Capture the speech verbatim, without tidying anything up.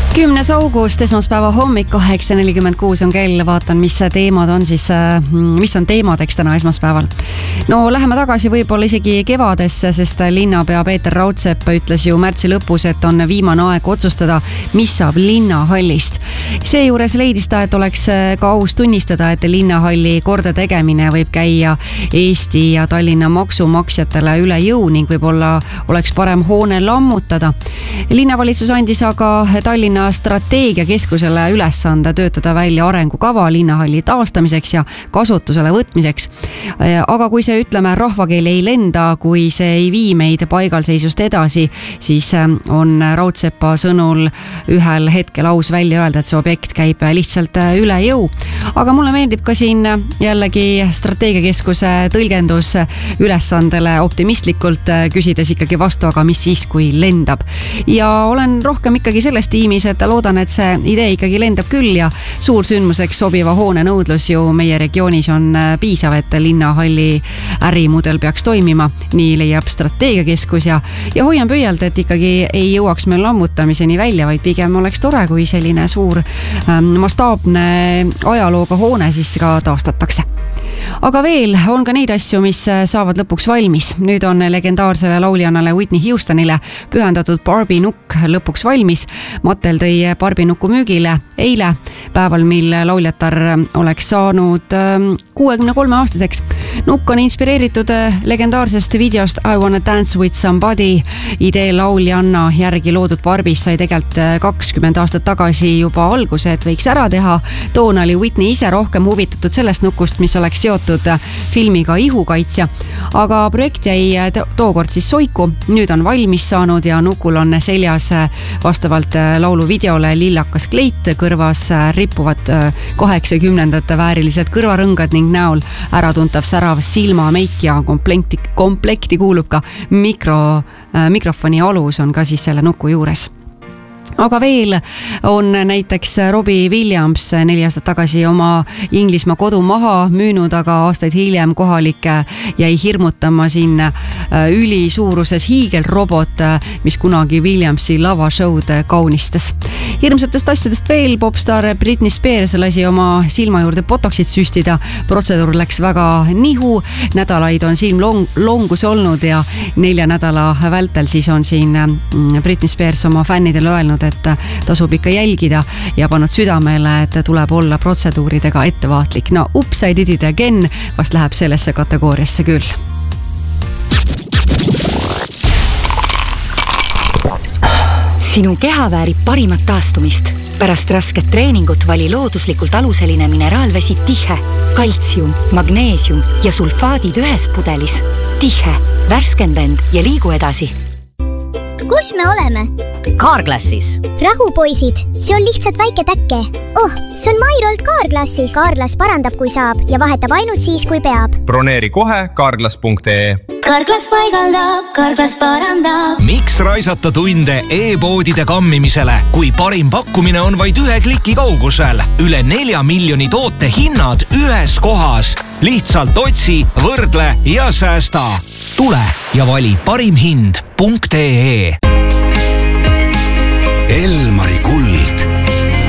kümnes august, esmaspäeva hommik, kaheksa nelikümmend kuus on kell. Vaatan, mis teemad on siis, mis on teemadeks täna esmaspäeval. No läheme tagasi võib-olla isegi kevadesse, sest linnapea Peeter Raudsepp ütles ju märtsi lõpus, et on viimane aeg otsustada, mis saab linnahallist. Seejuures leidis ta, et oleks ka aus tunnistada, et linnahalli korda tegemine võib käia Eesti ja Tallinna maksumaksjatele üle jõu ning võib-olla oleks parem hoone lammutada. Linnavalitsus andis aga Tallinna strateegiakeskusele ülesande töötada välja arengukava linnahalli taastamiseks ja kasutusele võtmiseks. Aga kui see, ütleme, rahvakeel ei lenda, kui see ei vii meid paigalseisust edasi, siis on Raudsepa sõnul ühel hetkel aus välja öelda, et see objekt käib lihtsalt üle jõu. Aga mulle meeldib ka siin jällegi strateegiakeskuse tõlgendus ülesandele optimistlikult, küsides ikkagi vastu, aga mis siis, kui lendab. Ja olen rohkem ikkagi selles tiimis, et loodan, et see idee ikkagi lendab küll ja suursündmuseks sobiva hoone nõudlus ju meie regioonis on piisav, et linnahalli ärimudel peaks toimima. Nii leiab strateegiakeskus ja, ja hoian pöialt, et ikkagi ei jõuaks meil lammutamiseni välja, vaid pigem oleks tore, kui selline suur ähm, mastaabne ajalooga hoone siis ka taastatakse. Aga veel on ka neid asju, mis saavad lõpuks valmis. Nüüd on legendaarsele lauljannale Whitney Houstonile pühendatud Barbie nukk lõpuks valmis. Mattel tõi Barbie nuku müügile eile, päeval, mil lauljatar oleks saanud kuuekümne kolme aastaseks. Nukk on inspireeritud legendaarsest videost I Wanna Dance With Somebody. Idee lauljanna järgi loodud Barbies sai tegelt kakskümmend aastat tagasi juba alguse, et võiks ära teha. Toona oli Whitney ise rohkem huvitatud sellest nukust, mis oleks seotud filmiga Ihukaitsja, aga projekt jäi tookord siis soiku. Nüüd on valmis saanud ja nukul on seljas vastavalt laulu videole lillakas kleit, kõrvas ripuvad kaheksakümnendate väärilised kõrvarõngad ning näol äratuntav särav silmameik ja komplekti, komplekti kuulub ka mikro, mikrofoni alus on ka siis selle nuku juures. Aga veel on näiteks Robbie Williams neli aastat tagasi oma Inglismaa kodu maha müünud, aga aastaid hiljem kohalik jäi hirmutama siin ülisuuruses hiigelrobot, mis kunagi Williamsi lavashowd kaunistas. Hirmsatest asjadest veel popstar Britney Spears lasi oma silma juurde botoxit süstida. Protseduur läks väga nihu, nädalaid on silm long, longus olnud ja nelja nädala vältel siis on siin Britney Spears oma fännidele öelnud, et tasub ikka jälgida ja pannud südamele, et tuleb olla protseduuridega ettevaatlik. No ups, I did it again, vast läheb sellesse kategooriasse küll. Sinu keha väärib parimat taastumist. Pärast rasket treeningut vali looduslikult aluseline mineraalvesi Tihe. Kaltsium, magneesium ja sulfaadid ühes pudelis. Tihe, värskenda end ja liigu edasi. Kus me oleme? Carglassis. Rahu, poisid, see on lihtsalt väike täkke. Oh, see on Mairolt Carglassis. Carglass parandab, kui saab ja vahetab ainult siis, kui peab. Broneeri kohe carglass punkt ee. Carglass paigaldab, Carglass parandab. Miks raisata tunde e-poodide kammimisele, kui parim pakkumine on vaid ühe kliki kaugusel? Üle nelja miljoni toote hinnad ühes kohas. Lihtsalt otsi, võrdle ja säästa. Tule ja vali parim hind punkt ee. Elmari kuld.